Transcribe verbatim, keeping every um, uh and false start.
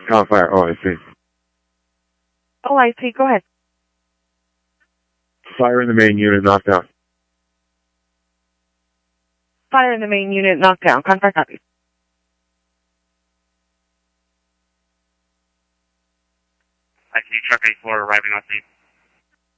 Oh, fire. Oh, I see. Oh, I see. Go ahead. Fire in the main unit knocked down. Fire in the main unit knocked down. Confirm copy. I see truck eighty-four arriving on scene.